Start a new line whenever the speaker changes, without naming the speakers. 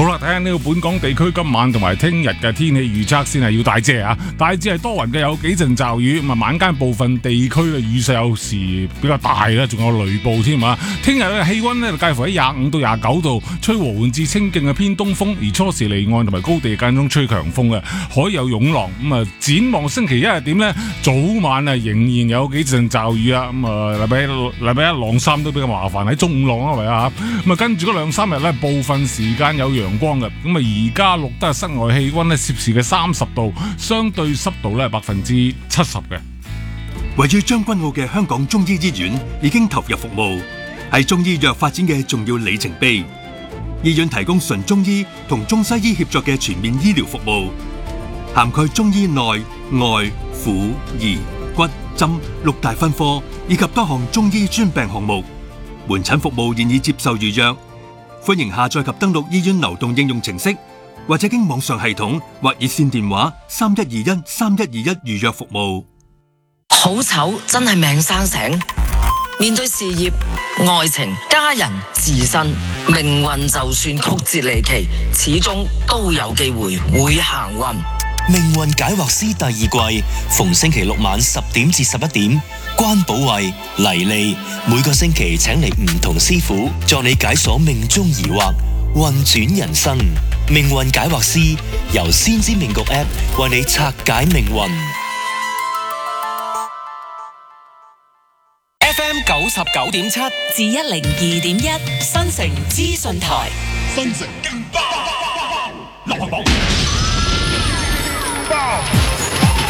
好啦，睇下呢個本港地區今晚同埋聽日嘅天氣預測先，係要帶遮啊！大致係多雲嘅，有幾陣驟雨，咁啊晚間部分地區嘅雨勢有時比較大啦，仲有雷暴添啊！聽日嘅氣溫呢，介乎喺25到29度，吹和緩至清勁嘅偏東風，而初時離岸同埋高地間中吹強風嘅，海有湧浪。咁啊，展望星期一係點呢？早晚啊仍然有幾陣驟雨啊！咁啊禮拜一浪三都比較麻煩，喺中午浪啊，係咪啊？咁啊跟住嗰2-3日呢，部分時間有陽光嘅。咁啊而家錄得室外氣溫呢，攝氏嘅30度，相對濕度呢70%嘅。
位於將軍澳嘅香港中醫醫院已經投入服務，係中醫藥發展嘅重要里程碑。醫院提供純中醫同中西醫協作嘅全面醫療服務，涵蓋中醫內外婦兒骨針6大分科，以及多項中醫專病項目。門診服務現已接受預約，歡迎下載及登錄醫院流動應用程式，或者經網上系統或熱線電話3121-3121預約服務。
好醜真係命生醒，面對事業、愛情、家人、自身，命運就算曲折離奇，始終都有機會會行運。
命運解惑師第2季，逢星期六晚10點至11點，關寶慧、黎利每個星期請嚟唔同師傅，助你解鎖命中疑惑，運轉人生。命運解惑師由先知命局 App 為你拆解命運。
FM 99.7
至102.1，新城資訊台。
新城勁爆！